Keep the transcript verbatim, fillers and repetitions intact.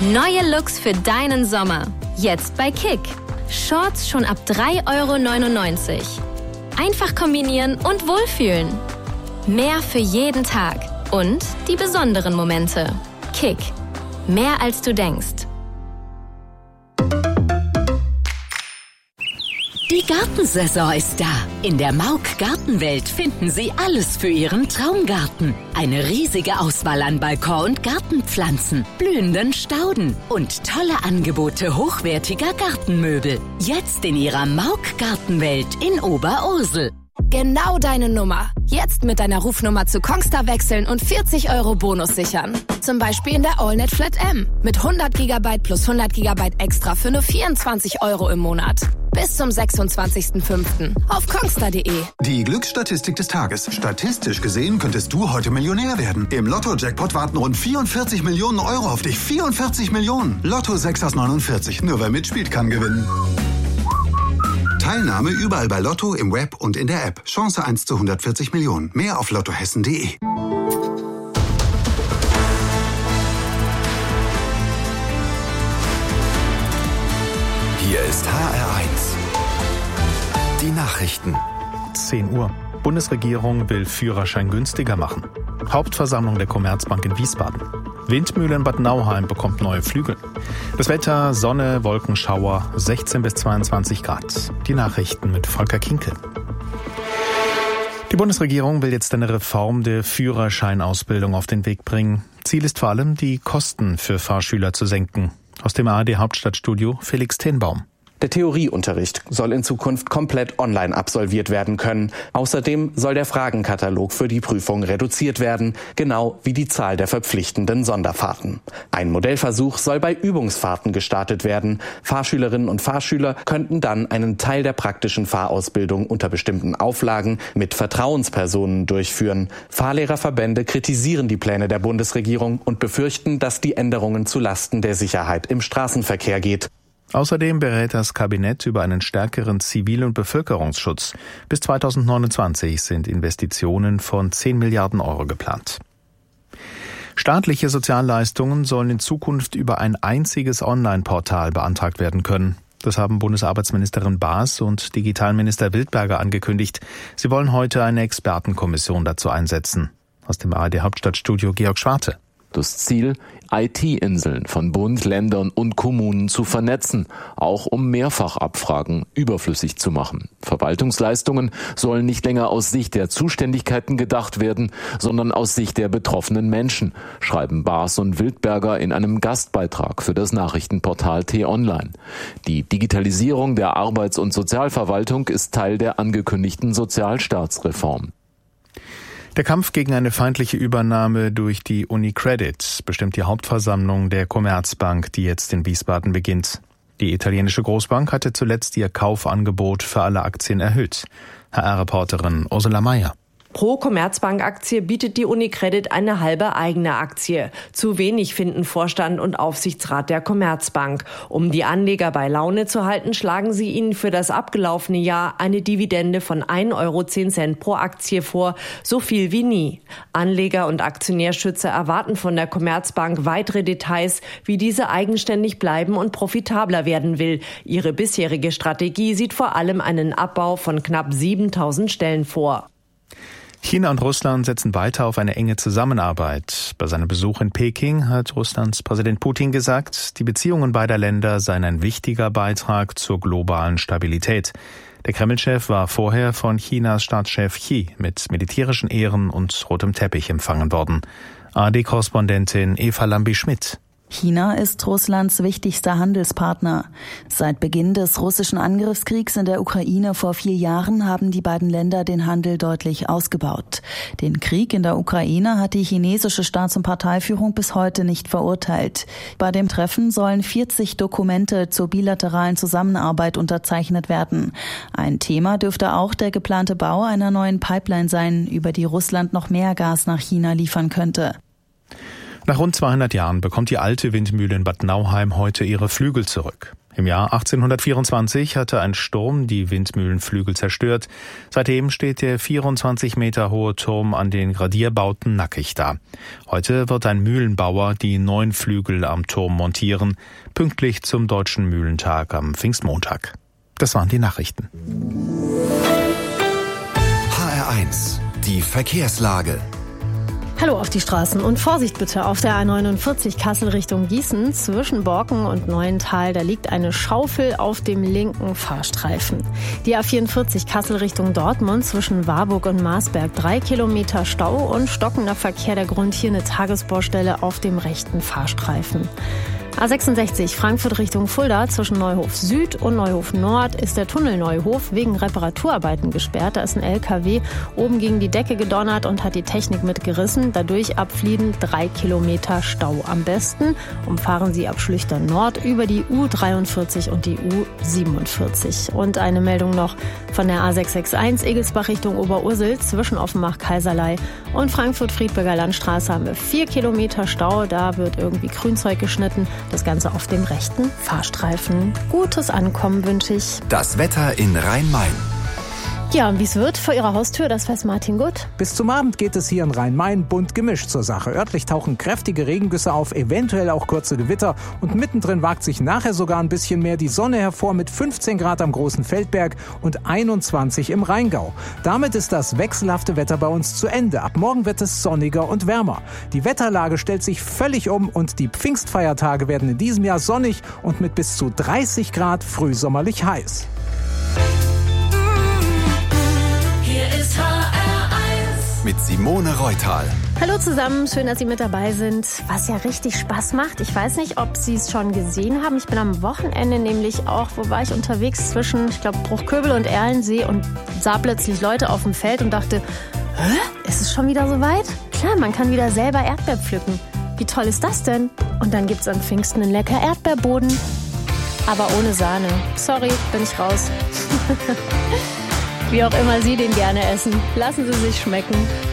Neue Looks für deinen Sommer. Jetzt bei Kick. Shorts schon ab drei Euro neunundneunzig. Einfach kombinieren und wohlfühlen. Mehr für jeden Tag. Und die besonderen Momente. Kick. Mehr als du denkst. Die Gartensaison ist da. In der Mauk Gartenwelt finden Sie alles für Ihren Traumgarten. Eine riesige Auswahl an Balkon- und Gartenpflanzen, blühenden Stauden und tolle Angebote hochwertiger Gartenmöbel. Jetzt in Ihrer Mauk Gartenwelt in Oberursel. Genau deine Nummer. Jetzt mit deiner Rufnummer zu Kongstar wechseln und vierzig Euro Bonus sichern. Zum Beispiel in der AllNet Flat M. Mit hundert Gigabyte plus hundert Gigabyte extra für nur vierundzwanzig Euro im Monat. Bis zum sechsundzwanzigsten fünften auf kongstar punkt de. Die Glücksstatistik des Tages. Statistisch gesehen könntest du heute Millionär werden. Im Lotto-Jackpot warten rund vierundvierzig Millionen Euro auf dich. vierundvierzig Millionen. Lotto sechs aus neunundvierzig. Nur wer mitspielt, kann gewinnen. Teilnahme überall bei Lotto, im Web und in der App. Chance eins zu hundertvierzig Millionen. Mehr auf lottohessen punkt de. Hier ist H R eins. Die Nachrichten. zehn Uhr. Bundesregierung will Führerschein günstiger machen. Hauptversammlung der Commerzbank in Wiesbaden. Windmühle in Bad Nauheim bekommt neue Flügel. Das Wetter, Sonne, Wolkenschauer, sechzehn bis zweiundzwanzig Grad. Die Nachrichten mit Volker Kinkel. Die Bundesregierung will jetzt eine Reform der Führerscheinausbildung auf den Weg bringen. Ziel ist vor allem, die Kosten für Fahrschüler zu senken. Aus dem A R D Hauptstadtstudio Felix Tenbaum. Der Theorieunterricht soll in Zukunft komplett online absolviert werden können. Außerdem soll der Fragenkatalog für die Prüfung reduziert werden, genau wie die Zahl der verpflichtenden Sonderfahrten. Ein Modellversuch soll bei Übungsfahrten gestartet werden. Fahrschülerinnen und Fahrschüler könnten dann einen Teil der praktischen Fahrausbildung unter bestimmten Auflagen mit Vertrauenspersonen durchführen. Fahrlehrerverbände kritisieren die Pläne der Bundesregierung und befürchten, dass die Änderungen zu Lasten der Sicherheit im Straßenverkehr geht. Außerdem berät das Kabinett über einen stärkeren Zivil- und Bevölkerungsschutz. Bis zweitausendneunundzwanzig sind Investitionen von zehn Milliarden Euro geplant. Staatliche Sozialleistungen sollen in Zukunft über ein einziges Online-Portal beantragt werden können. Das haben Bundesarbeitsministerin Baas und Digitalminister Wildberger angekündigt. Sie wollen heute eine Expertenkommission dazu einsetzen. Aus dem A R D Hauptstadtstudio Georg Schwarte. Das Ziel, I T-Inseln von Bund, Ländern und Kommunen zu vernetzen, auch um Mehrfachabfragen überflüssig zu machen. Verwaltungsleistungen sollen nicht länger aus Sicht der Zuständigkeiten gedacht werden, sondern aus Sicht der betroffenen Menschen, schreiben Baas und Wildberger in einem Gastbeitrag für das Nachrichtenportal T-Online. Die Digitalisierung der Arbeits- und Sozialverwaltung ist Teil der angekündigten Sozialstaatsreform. Der Kampf gegen eine feindliche Übernahme durch die UniCredit bestimmt die Hauptversammlung der Commerzbank, die jetzt in Wiesbaden beginnt. Die italienische Großbank hatte zuletzt ihr Kaufangebot für alle Aktien erhöht. H R-Reporterin Ursula Mayer. Pro Commerzbank-Aktie bietet die UniCredit eine halbe eigene Aktie. Zu wenig finden Vorstand und Aufsichtsrat der Commerzbank. Um die Anleger bei Laune zu halten, schlagen sie ihnen für das abgelaufene Jahr eine Dividende von ein Euro zehn pro Aktie vor, so viel wie nie. Anleger und Aktionärschützer erwarten von der Commerzbank weitere Details, wie diese eigenständig bleiben und profitabler werden will. Ihre bisherige Strategie sieht vor allem einen Abbau von knapp siebentausend Stellen vor. China und Russland setzen weiter auf eine enge Zusammenarbeit. Bei seinem Besuch in Peking hat Russlands Präsident Putin gesagt, die Beziehungen beider Länder seien ein wichtiger Beitrag zur globalen Stabilität. Der Kreml-Chef war vorher von Chinas Staatschef Xi mit militärischen Ehren und rotem Teppich empfangen worden. A R D-Korrespondentin Eva Lambi-Schmidt. China ist Russlands wichtigster Handelspartner. Seit Beginn des russischen Angriffskriegs in der Ukraine vor vier Jahren haben die beiden Länder den Handel deutlich ausgebaut. Den Krieg in der Ukraine hat die chinesische Staats- und Parteiführung bis heute nicht verurteilt. Bei dem Treffen sollen vierzig Dokumente zur bilateralen Zusammenarbeit unterzeichnet werden. Ein Thema dürfte auch der geplante Bau einer neuen Pipeline sein, über die Russland noch mehr Gas nach China liefern könnte. Nach rund zweihundert Jahren bekommt die alte Windmühle in Bad Nauheim heute ihre Flügel zurück. Im Jahr achtzehnhundertvierundzwanzig hatte ein Sturm die Windmühlenflügel zerstört. Seitdem steht der vierundzwanzig Meter hohe Turm an den Gradierbauten nackig da. Heute wird ein Mühlenbauer die neuen Flügel am Turm montieren, pünktlich zum Deutschen Mühlentag am Pfingstmontag. Das waren die Nachrichten. H R eins, die Verkehrslage. Hallo auf die Straßen und Vorsicht bitte auf der A neunundvierzig Kassel Richtung Gießen zwischen Borken und Neuental. Da liegt eine Schaufel auf dem linken Fahrstreifen. Die A vierundvierzig Kassel Richtung Dortmund zwischen Warburg und Marsberg. Drei Kilometer Stau und stockender Verkehr. Der Grund hier eine Tagesbaustelle auf dem rechten Fahrstreifen. A sechsundsechzig Frankfurt Richtung Fulda zwischen Neuhof Süd und Neuhof Nord ist der Tunnel Neuhof wegen Reparaturarbeiten gesperrt. Da ist ein L K W oben gegen die Decke gedonnert und hat die Technik mitgerissen. Dadurch abfliehen drei Kilometer Stau. Am besten umfahren Sie ab Schlüchtern Nord über die U dreiundvierzig und die U siebenundvierzig. Und eine Meldung noch von der A sechshundereinundsechzig Egelsbach Richtung Oberursel zwischen Offenbach-Kaiserlei und Frankfurt-Friedberger Landstraße haben wir vier Kilometer Stau. Da wird irgendwie Grünzeug geschnitten. Das Ganze auf dem rechten Fahrstreifen. Gutes Ankommen wünsche ich. Das Wetter in Rhein-Main. Ja, und wie es wird vor Ihrer Haustür, das weiß Martin Gutt. Bis zum Abend geht es hier in Rhein-Main bunt gemischt zur Sache. Örtlich tauchen kräftige Regengüsse auf, eventuell auch kurze Gewitter. Und mittendrin wagt sich nachher sogar ein bisschen mehr die Sonne hervor mit fünfzehn Grad am Großen Feldberg und einundzwanzig im Rheingau. Damit ist das wechselhafte Wetter bei uns zu Ende. Ab morgen wird es sonniger und wärmer. Die Wetterlage stellt sich völlig um und die Pfingstfeiertage werden in diesem Jahr sonnig und mit bis zu dreißig Grad frühsommerlich heiß. Mit Simone Reutal. Hallo zusammen, schön, dass Sie mit dabei sind. Was ja richtig Spaß macht, ich weiß nicht, ob Sie es schon gesehen haben. Ich bin am Wochenende nämlich auch, wo war ich unterwegs zwischen, ich glaube, Bruchköbel und Erlensee und sah plötzlich Leute auf dem Feld und dachte, hä, ist es schon wieder soweit? Klar, man kann wieder selber Erdbeer pflücken. Wie toll ist das denn? Und dann gibt's an Pfingsten einen lecker Erdbeerboden. Aber ohne Sahne. Sorry, bin ich raus. Wie auch immer Sie den gerne essen, lassen Sie sich schmecken.